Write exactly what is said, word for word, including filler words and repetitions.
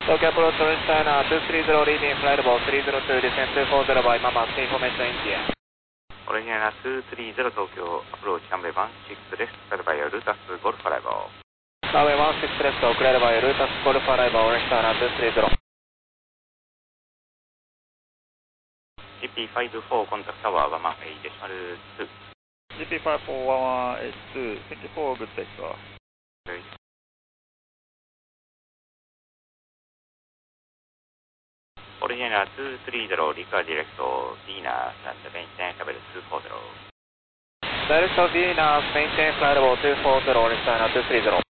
Tokyo approach orange China two three zero leading flight level three zero two descent two four zero by Mama information India. Original two three zero Tokyo approach runway one six left cleared by Rutas Golf arrival. Runway one six left cleared by Rutas Golf arrival orange China two three zero. G P five four contact tower one one eight decimal two. G P five four one one eight two, thank you for good takeoff. Okay. Original two three zero require direct Venus and maintain level two four zero. Direct Venus maintain flight level two four zero orange China two three zero.